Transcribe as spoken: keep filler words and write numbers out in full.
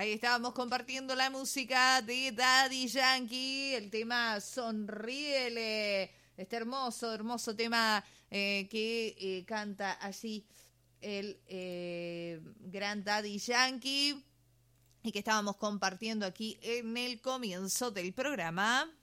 Ahí estábamos compartiendo la música de Daddy Yankee, el tema Sonríele, este hermoso, hermoso tema eh, que eh, canta allí el eh, gran Daddy Yankee y que estábamos compartiendo aquí en el comienzo del programa.